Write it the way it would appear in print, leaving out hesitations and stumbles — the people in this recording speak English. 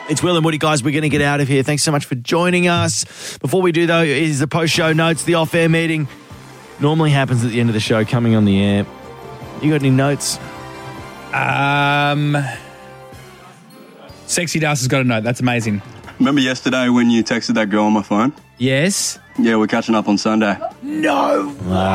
It's Will and Woody, guys. We're going to get out of here. Thanks so much for joining us. Before we do, though, is the post-show notes, the off-air meeting. Normally happens at the end of the show, coming on the air. You got any notes? Sexy Das has got a note. That's amazing. Remember yesterday when you texted that girl on my phone? Yes. Yeah, we're catching up on Sunday. No.